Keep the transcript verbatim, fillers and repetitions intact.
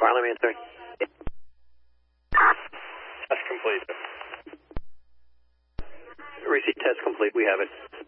File answer. Test complete. Receipt test complete. We have it.